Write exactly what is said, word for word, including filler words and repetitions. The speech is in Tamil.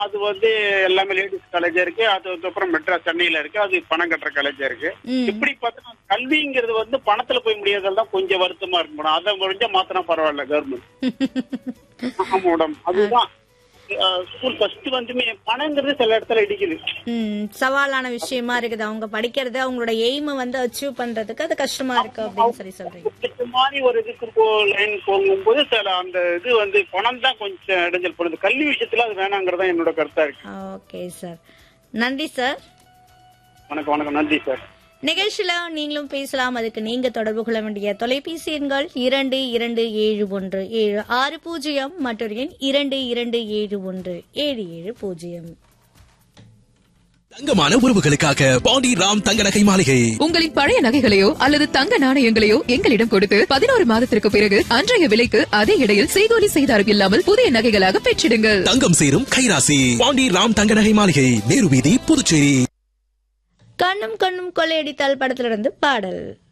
அது வந்து எல்லாமே லேடிஸ் காலேஜா இருக்கு. அதுக்கப்புறம் மெட்ராஸ் சென்னையில இருக்கு. அது பணம் கட்டுற காலேஜா இருக்கு. இப்படி பார்த்தா கல்விங்கிறது வந்து பணத்துல போய் முடியாதெல்லாம் கொஞ்சம் வருத்தமா இருக்கு மேடம். அதை முடிஞ்சா மாத்தினா பரவாயில்ல கவர்மெண்ட். ஆமா மேடம். அதுதான் ஸ்கூல் ஃபர்ஸ்ட் வந்துமே பணங்கிறது சில இடத்துல இடிக்குது. சவாலான விஷயமா இருக்குது. அவங்க படிக்கிறது அவங்களோட எய்மை வந்து அச்சீவ் பண்றதுக்கு அது கஷ்டமா இருக்கு அப்படின்னு சொல்லி சொல்றீங்க. மாதிரி ஒரு இதுக்கு லைன் போகும்போது சில அந்த இது வந்து பணம் தான் கொஞ்சம் இடைஞ்சல் பண்ணுது. கல்வி விஷயத்துல அது வேணாங்கிறதா என்னோட கருத்தா இருக்கு. ஓகே சார், நன்றி சார். வணக்கம். வணக்கம், நன்றி சார். நிகழ்ச்சியில நீங்களும் பேசலாம். அதுக்கு நீங்க தொடர்பு கொள்ள வேண்டிய தொலைபேசி எண்கள் இரண்டு இரண்டு ஏழு ஒன்று ஏழு ஆறு பூஜ்ஜியம் மற்றொரு எண் இரண்டு இரண்டு ஏழு ஒன்று ஏழு ஏழு பூஜ்ஜியம். தங்கமான உறவுகளுக்காக பாண்டி ராம் தங்க நகை மாளிகை. உங்களின் பழைய நகைகளையோ அல்லது தங்க நாணயங்களையோ எங்களிடம் கொடுத்து பதினோரு மாதத்திற்கு பிறகு அன்றைய விலைக்கு அதே இடையில் செய்கூலி செய்தாரம் இல்லாமல் புதிய நகைகளாக பெற்றிடுங்கள். தங்கம் சேரும் கைராசி பாண்டி ராம் தங்க நகை மாளிகை, நேரு வீதி, புதுச்சேரி. கண்ணும் கண்ணும் கொள்ளையடித்தால் படத்திலிருந்து பாடல்.